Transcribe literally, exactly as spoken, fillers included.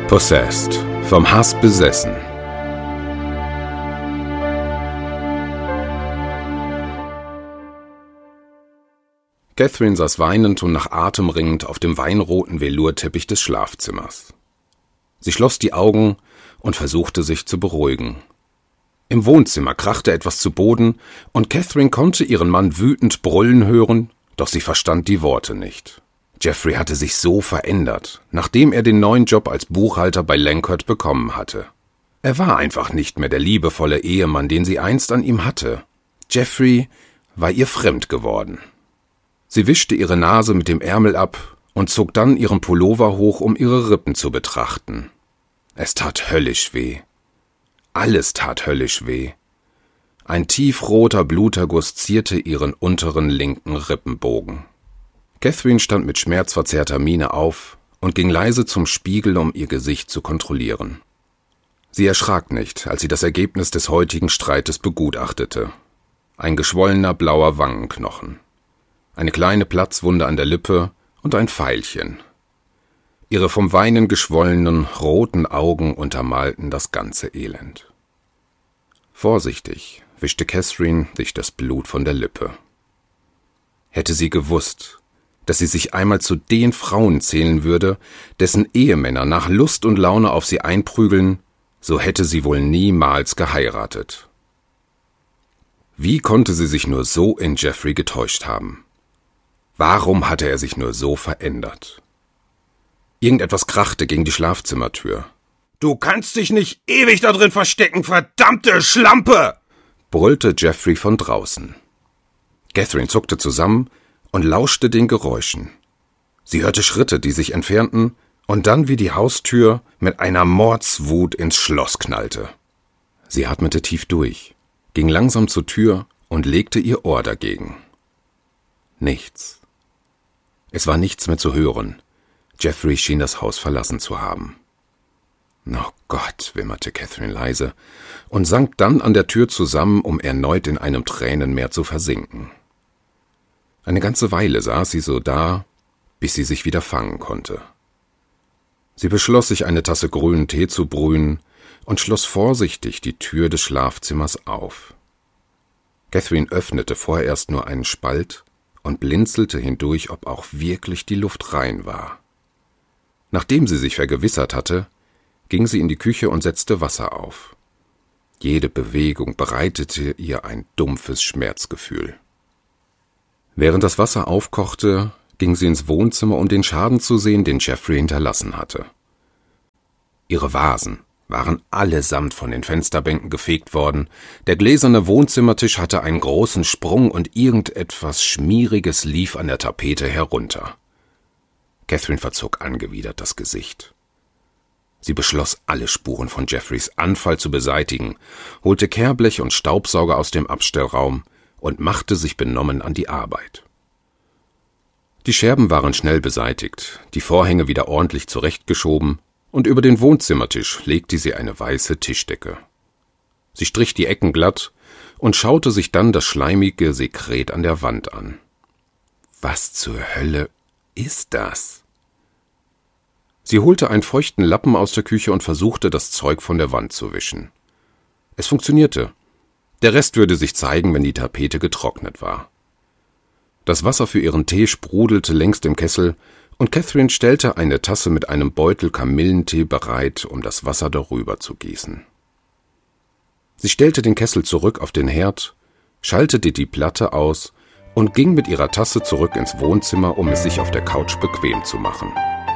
Possessed, vom Hass besessen. Catherine saß weinend und nach Atem ringend auf dem weinroten Velourteppich des Schlafzimmers. Sie schloss die Augen und versuchte sich zu beruhigen. Im Wohnzimmer krachte etwas zu Boden und Catherine konnte ihren Mann wütend brüllen hören, doch sie verstand die Worte nicht. Jeffrey hatte sich so verändert, nachdem er den neuen Job als Buchhalter bei Lankert bekommen hatte. Er war einfach nicht mehr der liebevolle Ehemann, den sie einst an ihm hatte. Jeffrey war ihr fremd geworden. Sie wischte ihre Nase mit dem Ärmel ab und zog dann ihren Pullover hoch, um ihre Rippen zu betrachten. Es tat höllisch weh. Alles tat höllisch weh. Ein tiefroter Bluterguss zierte ihren unteren linken Rippenbogen. Catherine stand mit schmerzverzerrter Miene auf und ging leise zum Spiegel, um ihr Gesicht zu kontrollieren. Sie erschrak nicht, als sie das Ergebnis des heutigen Streites begutachtete. Ein geschwollener blauer Wangenknochen. Eine kleine Platzwunde an der Lippe und ein Pfeilchen. Ihre vom Weinen geschwollenen, roten Augen untermalten das ganze Elend. Vorsichtig wischte Catherine sich das Blut von der Lippe. Hätte sie gewusst, dass sie sich einmal zu den Frauen zählen würde, dessen Ehemänner nach Lust und Laune auf sie einprügeln, so hätte sie wohl niemals geheiratet. Wie konnte sie sich nur so in Jeffrey getäuscht haben? Warum hatte er sich nur so verändert? Irgendetwas krachte gegen die Schlafzimmertür. »Du kannst dich nicht ewig da drin verstecken, verdammte Schlampe!« brüllte Jeffrey von draußen. Catherine zuckte zusammen und lauschte den Geräuschen. Sie hörte Schritte, die sich entfernten, und dann wie die Haustür mit einer Mordswut ins Schloss knallte. Sie atmete tief durch, ging langsam zur Tür und legte ihr Ohr dagegen. Nichts. Es war nichts mehr zu hören. Jeffrey schien das Haus verlassen zu haben. »Oh Gott«, wimmerte Catherine leise und sank dann an der Tür zusammen, um erneut in einem Tränenmeer zu versinken. Eine ganze Weile saß sie so da, bis sie sich wieder fangen konnte. Sie beschloss, sich eine Tasse grünen Tee zu brühen und schloss vorsichtig die Tür des Schlafzimmers auf. Catherine öffnete vorerst nur einen Spalt und blinzelte hindurch, ob auch wirklich die Luft rein war. Nachdem sie sich vergewissert hatte, ging sie in die Küche und setzte Wasser auf. Jede Bewegung bereitete ihr ein dumpfes Schmerzgefühl. Während das Wasser aufkochte, ging sie ins Wohnzimmer, um den Schaden zu sehen, den Jeffrey hinterlassen hatte. Ihre Vasen waren allesamt von den Fensterbänken gefegt worden, der gläserne Wohnzimmertisch hatte einen großen Sprung und irgendetwas Schmieriges lief an der Tapete herunter. Catherine verzog angewidert das Gesicht. Sie beschloss, alle Spuren von Jeffreys Anfall zu beseitigen, holte Kehrblech und Staubsauger aus dem Abstellraum und machte sich benommen an die Arbeit. Die Scherben waren schnell beseitigt, die Vorhänge wieder ordentlich zurechtgeschoben, und über den Wohnzimmertisch legte sie eine weiße Tischdecke. Sie strich die Ecken glatt und schaute sich dann das schleimige Sekret an der Wand an. Was zur Hölle ist das? Sie holte einen feuchten Lappen aus der Küche und versuchte, das Zeug von der Wand zu wischen. Es funktionierte. Der Rest würde sich zeigen, wenn die Tapete getrocknet war. Das Wasser für ihren Tee sprudelte längst im Kessel, und Catherine stellte eine Tasse mit einem Beutel Kamillentee bereit, um das Wasser darüber zu gießen. Sie stellte den Kessel zurück auf den Herd, schaltete die Platte aus und ging mit ihrer Tasse zurück ins Wohnzimmer, um es sich auf der Couch bequem zu machen.